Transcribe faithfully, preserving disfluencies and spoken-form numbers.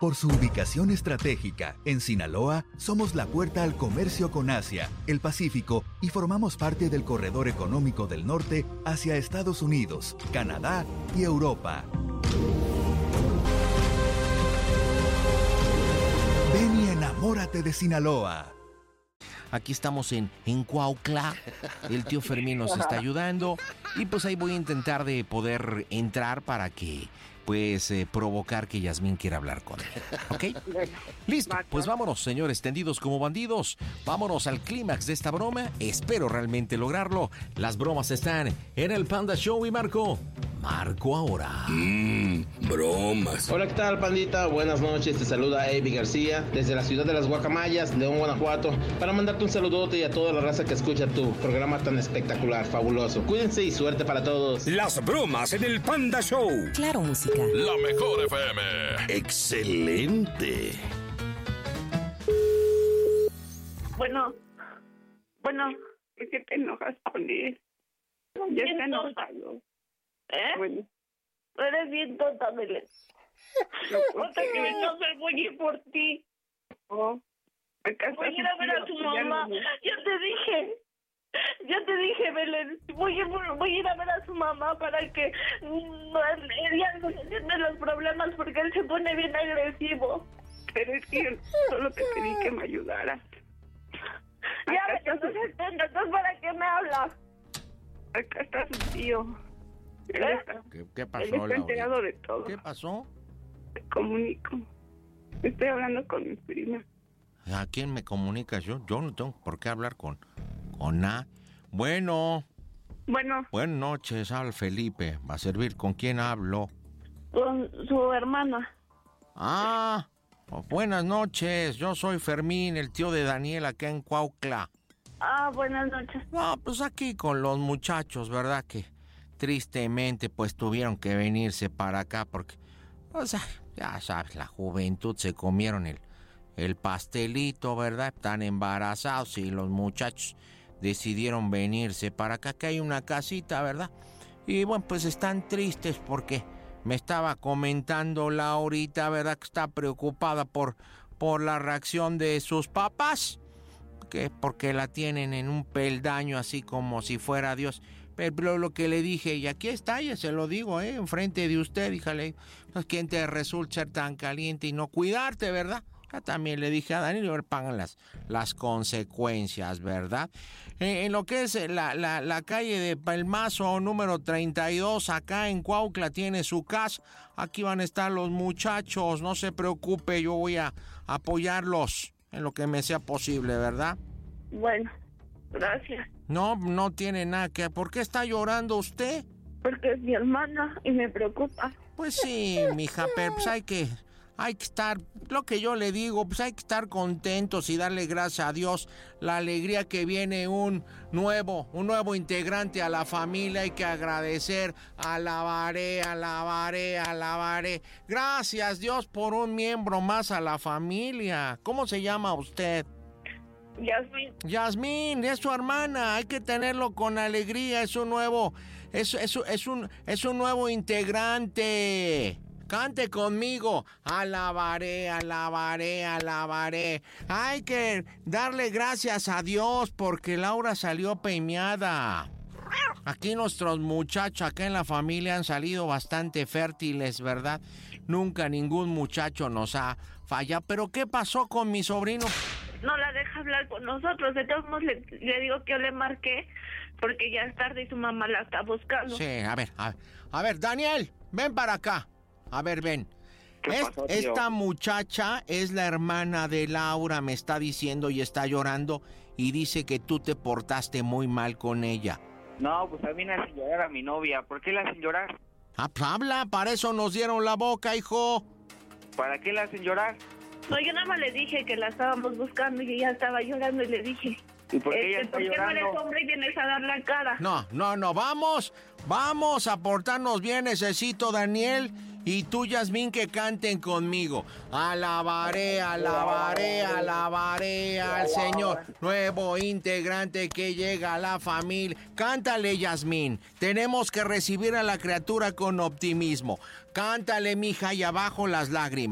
Por su ubicación estratégica, en Sinaloa, somos la puerta al comercio con Asia, el Pacífico y formamos parte del corredor económico del norte hacia Estados Unidos, Canadá y Europa. Ven y enamórate de Sinaloa. Aquí estamos en, en Cuautla, el tío Fermín nos está ayudando y pues ahí voy a intentar de poder entrar para que, pues, eh, provocar que Yasmín quiera hablar con él, ¿ok? Listo, pues vámonos, señores, tendidos como bandidos, vámonos al clímax de esta broma, espero realmente lograrlo, las bromas están en el Panda Show y Marco, Marco ahora. Mmm, bromas. Hola, ¿qué tal, pandita? Buenas noches, te saluda Avi García desde la ciudad de las Guacamayas, León, Guanajuato, para mandarte un saludote y a toda la raza que escucha tu programa tan espectacular, fabuloso. Cuídense y suerte para todos. Las bromas en el Panda Show. Claro, música. La mejor F M. Excelente. Bueno, bueno, ¿por qué te enojas con él? Ya está enojado. ¿Eh? Bueno. Eres bien tonta, Belén. Otra que me estás vergüenza por ti. Oh, voy a ir a ver a tu mamá. Ya te dije. Ya te dije, Belén. Voy a, voy a ir a ver a su mamá para que no, ella no entienda los problemas porque él se pone bien agresivo. Pero es que yo solo te pedí que me ayudaras. Ya, Belén, no se entiende. Entonces, ¿para qué me hablas? Acá está su tío. Él ¿Eh? está, ¿Qué, qué pasó, él está enterado Laura? de todo. ¿Qué pasó? Te comunico. Estoy hablando con mi prima. ¿A quién me comunicas yo? Yo no tengo por qué hablar con... con A. Bueno. Bueno. Buenas noches, habla Felipe. ¿Va a servir? ¿Con quién hablo? Con su hermana. Ah, buenas noches. Yo soy Fermín, el tío de Daniel acá en Cuautla. Ah, buenas noches. No, pues aquí con los muchachos, ¿verdad? Que tristemente pues tuvieron que venirse para acá porque, o sea, ya sabes, la juventud se comieron el, el pastelito, ¿verdad? Están embarazados y los muchachos decidieron venirse para acá, que hay una casita, ¿verdad? Y bueno, pues están tristes porque me estaba comentando Laurita, ¿verdad? Que está preocupada por, por la reacción de sus papás. Que porque la tienen en un peldaño así como si fuera Dios. Pero lo que le dije, y aquí está, ya se lo digo, ¿eh? Enfrente de usted, díjale, pues quién te resulta ser tan caliente y no cuidarte, ¿verdad? Ya también le dije a Daniel, y ahora pagan las, las consecuencias, ¿verdad? Eh, en lo que es la, la, la calle de Palmazo número treinta y dos, acá en Cuautla tiene su casa. Aquí van a estar los muchachos, no se preocupe, yo voy a apoyarlos en lo que me sea posible, ¿verdad? Bueno, gracias. No, no tiene nada que... ¿Por qué está llorando usted? Porque es mi hermana y me preocupa. Pues sí, mija, pero pues hay que... Hay que estar, lo que yo le digo, pues hay que estar contentos y darle gracias a Dios la alegría que viene un nuevo, un nuevo integrante a la familia. Hay que agradecer, alabaré, alabaré, alabaré. Gracias Dios por un miembro más a la familia. ¿Cómo se llama usted? Yasmín. Yasmín, es su hermana, hay que tenerlo con alegría, es un nuevo, es, es, es un, es un nuevo integrante. Cante conmigo, alabaré, alabaré, alabaré. Hay que darle gracias a Dios porque Laura salió premiada. Aquí nuestros muchachos acá en la familia han salido bastante fértiles, ¿verdad? Nunca ningún muchacho nos ha fallado. ¿Pero qué pasó con mi sobrino? No la deja hablar con nosotros. De todos modos le, le digo que yo le marqué porque ya es tarde y su mamá la está buscando. Sí, a ver, a ver, a ver, Daniel, ven para acá. A ver, ven. Es, pasó, esta muchacha es la hermana de Laura, me está diciendo y está llorando y dice que tú te portaste muy mal con ella. No, pues a mí me hacen llorar a mi novia. ¿Por qué la hacen llorar? Ah, pues habla, para eso nos dieron la boca, hijo. ¿Para qué la hacen llorar? No, yo nada más le dije que la estábamos buscando y ella estaba llorando y le dije... ¿Y por qué este, ella está ¿por qué llorando? no eres hombre y vienes a dar la cara? No, no, no, vamos, vamos a portarnos bien, necesito, Daniel y tú, Yasmín, que canten conmigo. Alabaré, alabaré, alabaré al Señor, nuevo integrante que llega a la familia. Cántale, Yasmín, tenemos que recibir a la criatura con optimismo. Cántale, mija, y abajo las lágrimas.